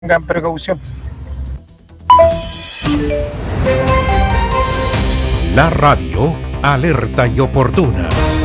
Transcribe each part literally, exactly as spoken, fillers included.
tengan precaución. La radio alerta y oportuna.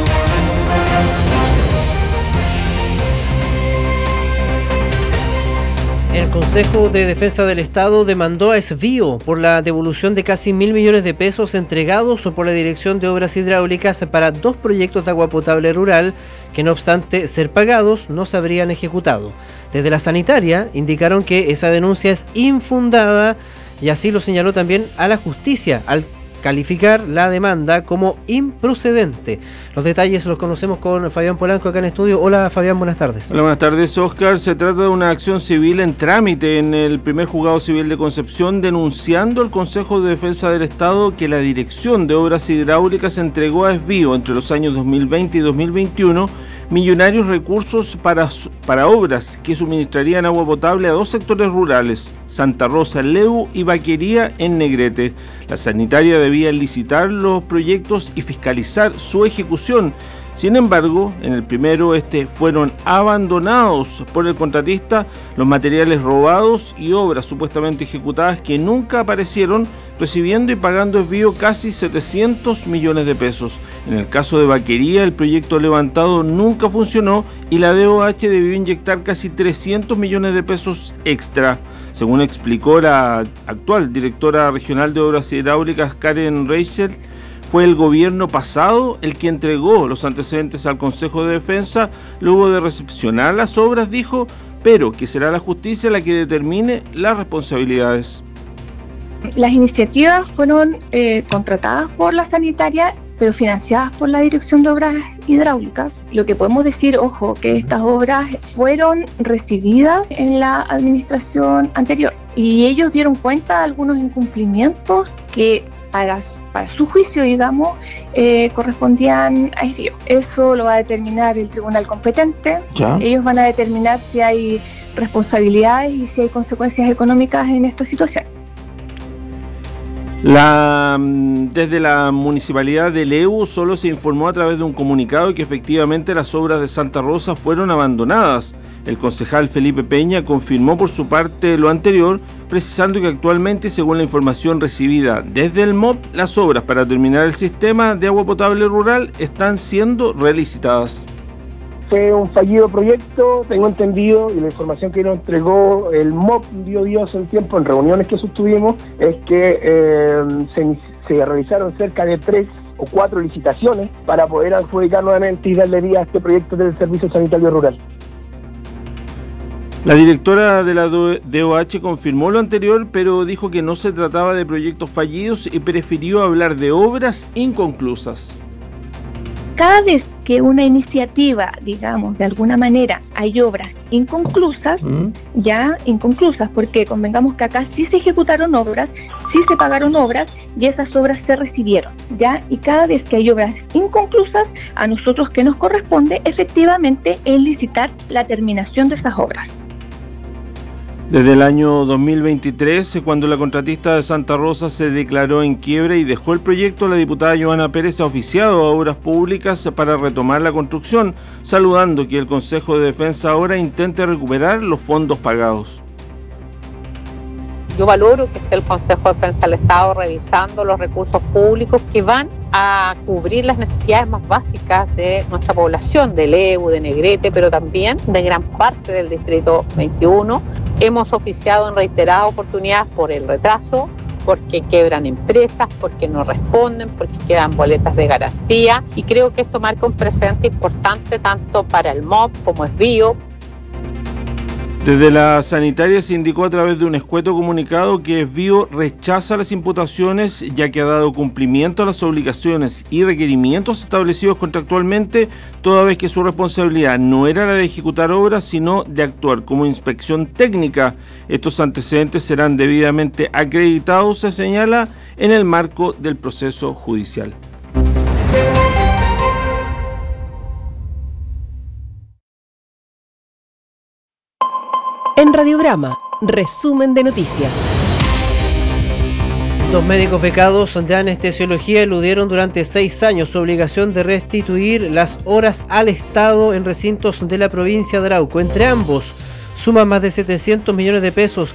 El Consejo de Defensa del Estado demandó a Esvío por la devolución de casi mil millones de pesos entregados por la Dirección de Obras Hidráulicas para dos proyectos de agua potable rural que, no obstante ser pagados, no se habrían ejecutado. Desde la sanitaria indicaron que esa denuncia es infundada y así lo señaló también a la justicia al calificar la demanda como improcedente. Los detalles los conocemos con Fabián Polanco acá en estudio. Hola Fabián, buenas tardes. Hola, buenas tardes, Oscar. Se trata de una acción civil en trámite en el primer juzgado civil de Concepción, denunciando al Consejo de Defensa del Estado que la Dirección de Obras Hidráulicas entregó a Esvío entre los años dos mil veinte y dos mil veintiuno millonarios recursos para, para obras que suministrarían agua potable a dos sectores rurales, Santa Rosa en Leu y Vaquería en Negrete. La sanitaria debía licitar los proyectos y fiscalizar su ejecución. Sin embargo, en el primero este fueron abandonados por el contratista los materiales robados y obras supuestamente ejecutadas que nunca aparecieron, recibiendo y pagando Esvío casi setecientos millones de pesos. En el caso de Vaquería, el proyecto levantado nunca funcionó y la D O H debió inyectar casi trescientos millones de pesos extra. Según explicó la actual directora regional de Obras Hidráulicas, Karen Reichel, fue el gobierno pasado el que entregó los antecedentes al Consejo de Defensa luego de recepcionar las obras, dijo, pero que será la justicia la que determine las responsabilidades. Las iniciativas fueron eh, contratadas por la sanitaria, pero financiadas por la Dirección de Obras Hidráulicas. Lo que podemos decir, ojo, que estas obras fueron recibidas en la administración anterior y ellos dieron cuenta de algunos incumplimientos que para para su juicio, digamos, eh, correspondían a Esvío. Eso lo va a determinar el tribunal competente. ¿Ya? Ellos van a determinar si hay responsabilidades y si hay consecuencias económicas en esta situación. La, desde la municipalidad de Leu solo se informó a través de un comunicado que efectivamente las obras de Santa Rosa fueron abandonadas. El concejal Felipe Peña confirmó por su parte lo anterior, precisando que actualmente, según la información recibida desde el M O P, las obras para terminar el sistema de agua potable rural están siendo relicitadas. Fue un fallido proyecto, tengo entendido, y la información que nos entregó el M O P dio Dios en tiempo en reuniones que sostuvimos, es que eh, se, se realizaron cerca de tres o cuatro licitaciones para poder adjudicar nuevamente y darle vida a este proyecto del Servicio Sanitario Rural. La directora de la D O H confirmó lo anterior, pero dijo que no se trataba de proyectos fallidos y prefirió hablar de obras inconclusas. Cada vez que una iniciativa, digamos, de alguna manera hay obras inconclusas, ¿Mm? ya inconclusas, porque convengamos que acá sí se ejecutaron obras, sí se pagaron obras y esas obras se recibieron, ya, y cada vez que hay obras inconclusas, a nosotros que nos corresponde efectivamente es licitar la terminación de esas obras. Desde el año dos mil veintitrés, cuando la contratista de Santa Rosa se declaró en quiebra y dejó el proyecto, la diputada Joana Pérez ha oficiado a Obras Públicas para retomar la construcción, saludando que el Consejo de Defensa ahora intente recuperar los fondos pagados. Yo valoro que esté el Consejo de Defensa del Estado revisando los recursos públicos que van a cubrir las necesidades más básicas de nuestra población, de Leu, de Negrete, pero también de gran parte del Distrito veintiuno. Hemos oficiado en reiteradas oportunidades por el retraso, porque quebran empresas, porque no responden, porque quedan boletas de garantía, y creo que esto marca un precedente importante tanto para el M O P como Esvío. Desde la sanitaria se indicó a través de un escueto comunicado que Esvío rechaza las imputaciones, ya que ha dado cumplimiento a las obligaciones y requerimientos establecidos contractualmente, toda vez que su responsabilidad no era la de ejecutar obras, sino de actuar como inspección técnica. Estos antecedentes serán debidamente acreditados, se señala, en el marco del proceso judicial. En Radiograma, resumen de noticias. Dos médicos becados de anestesiología eludieron durante seis años su obligación de restituir las horas al Estado en recintos de la provincia de Arauco. Entre ambos suma más de setecientos millones de pesos